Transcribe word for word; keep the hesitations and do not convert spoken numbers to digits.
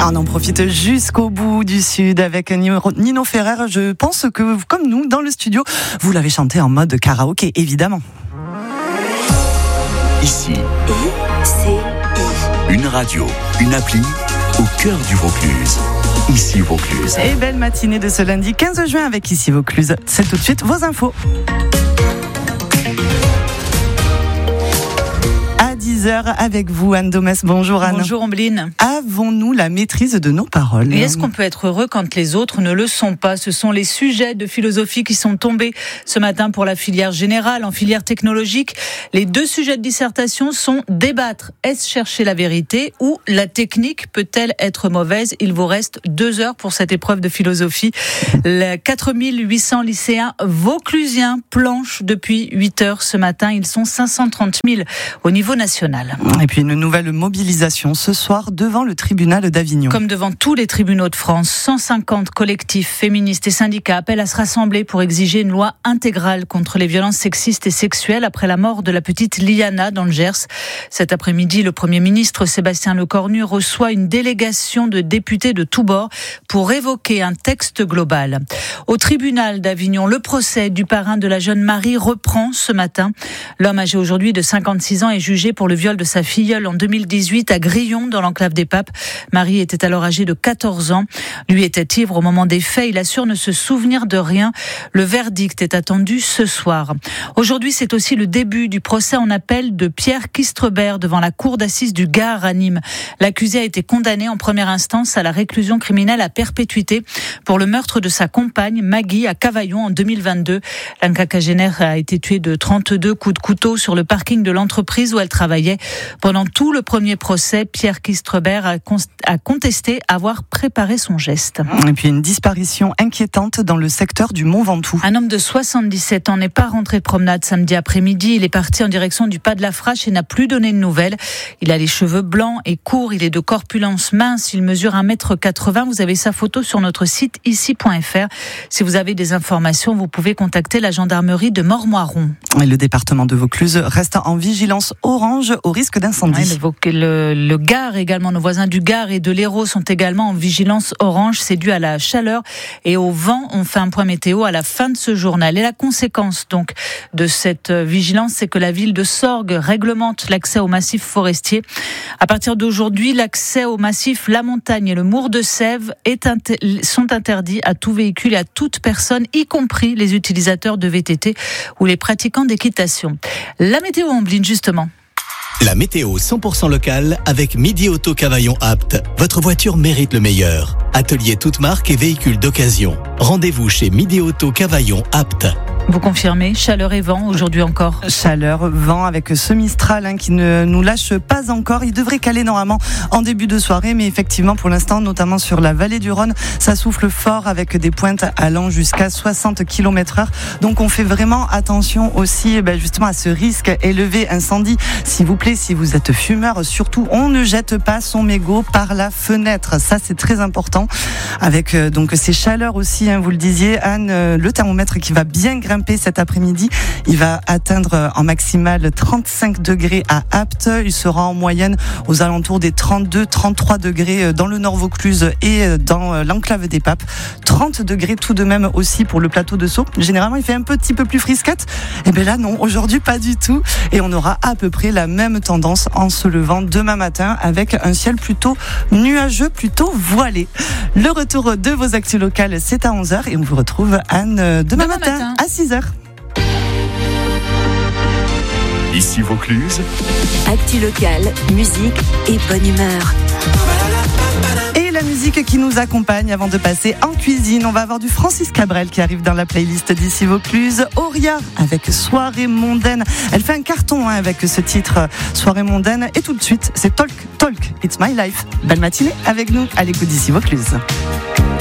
On en profite jusqu'au bout du Sud avec Nino Ferrer. Je pense que, comme nous, dans le studio, vous l'avez chanté en mode karaoké, évidemment. Ici, I C I. Une radio, une appli au cœur du Vaucluse. Ici Vaucluse. Et belle matinée de ce lundi quinze juin avec Ici Vaucluse. C'est tout de suite vos infos. dix heures avec vous, Anne Domès. Bonjour Anne. Bonjour Ambline. Avons-nous la maîtrise de nos paroles ? Et est-ce qu'on peut être heureux quand les autres ne le sont pas ? Ce sont les sujets de philosophie qui sont tombés ce matin pour la filière générale, en filière technologique. Les deux sujets de dissertation sont débattre. Est-ce chercher la vérité ou la technique peut-elle être mauvaise ? Il vous reste deux heures pour cette épreuve de philosophie. Les quatre mille huit cents lycéens vauclusiens planchent depuis huit heures ce matin. Ils sont cinq cent trente mille au niveau national. Et puis une nouvelle mobilisation ce soir devant le tribunal d'Avignon. Comme devant tous les tribunaux de France, cent cinquante collectifs féministes et syndicats appellent à se rassembler pour exiger une loi intégrale contre les violences sexistes et sexuelles après la mort de la petite Liana dans le Gers. Cet après-midi, le Premier ministre Sébastien Lecornu reçoit une délégation de députés de tous bords pour évoquer un texte global. Au tribunal d'Avignon, le procès du parrain de la jeune Marie reprend ce matin. L'homme âgé aujourd'hui de cinquante-six ans est jugé pour le viol de sa filleule en deux mille dix-huit à Grillon, dans l'enclave des Papes. Marie était alors âgée de quatorze ans. Lui était ivre au moment des faits. Il assure ne se souvenir de rien. Le verdict est attendu ce soir. Aujourd'hui, c'est aussi le début du procès en appel de Pierre Kistrebert devant la cour d'assises du Gard à Nîmes. L'accusé a été condamné en première instance à la réclusion criminelle à perpétuité pour le meurtre de sa compagne Maggie à Cavaillon en deux mille vingt-deux. L'un quinquagénaire a été tué de trente-deux coups de couteau sur le parking de l'entreprise où elle travaillait. Pendant tout le premier procès, Pierre Kistrebert a, con- a contesté avoir préparé son geste. Et puis une disparition inquiétante dans le secteur du Mont Ventoux. Un homme de soixante-dix-sept ans n'est pas rentré de promenade samedi après-midi. Il est parti en direction du Pas de la Frache et n'a plus donné de nouvelles. Il a les cheveux blancs et courts. Il est de corpulence mince. Il mesure un mètre quatre-vingts. Vous avez sa photo sur notre site ici point f r. Si vous avez des informations, vous pouvez contacter la gendarmerie de Mormoiron. Et le département de Vaucluse reste en vigilance orange au risque d'incendie. Ouais, le, le, le Gard également, nos voisins du Gard et de l'Hérault sont également en vigilance orange. C'est dû à la chaleur et au vent. On fait un point météo à la fin de ce journal. Et la conséquence donc de cette vigilance, c'est que la ville de Sorgues réglemente l'accès au massif forestier. À partir d'aujourd'hui, l'accès au massif La Montagne et le Mour de Sèvres est inter- sont interdits à tout véhicule et à toute personne, y compris les utilisateurs de V T T ou les pratiquants d'équitation. La météo en Ambline, justement. La météo cent pour cent locale avec Midi Auto Cavaillon Apt. Votre voiture mérite le meilleur. Atelier toute marque et véhicules d'occasion. Rendez-vous chez Midi Auto Cavaillon Apt. Vous confirmez, chaleur et vent aujourd'hui encore. Chaleur, vent avec ce Mistral hein, qui ne nous lâche pas encore. Il devrait caler normalement en début de soirée, mais effectivement pour l'instant, notamment sur la vallée du Rhône, ça souffle fort avec des pointes allant jusqu'à soixante kilomètres heure. Donc on fait vraiment attention aussi ben, justement à ce risque élevé incendie. S'il vous plaît, si vous êtes fumeur, surtout on ne jette pas son mégot par la fenêtre. Ça c'est très important. Avec euh, donc ces chaleurs aussi, hein, vous le disiez Anne, euh, le thermomètre qui va bien grimper cet après-midi. Il va atteindre en maximale trente-cinq degrés à Apt. Il sera en moyenne aux alentours des trente-deux trente-trois degrés dans le Nord Vaucluse et dans l'enclave des Papes. trente degrés tout de même aussi pour le plateau de Sceaux. Généralement, il fait un petit peu plus frisquette. Et bien là, non, aujourd'hui, pas du tout. Et on aura à peu près la même tendance en se levant demain matin avec un ciel plutôt nuageux, plutôt voilé. Le retour de vos actus locales, c'est à onze heures et on vous retrouve, Anne, demain, demain matin, matin à six heures. Ici Vaucluse. Actu locale, musique et bonne humeur. Et la musique qui nous accompagne avant de passer en cuisine, on va avoir du Francis Cabrel qui arrive dans la playlist d'Ici Vaucluse. Auria avec Soirée mondaine. Elle fait un carton hein, avec ce titre Soirée mondaine. Et tout de suite, c'est Talk, Talk, It's My Life. Belle matinée avec nous à l'écoute d'Ici Vaucluse.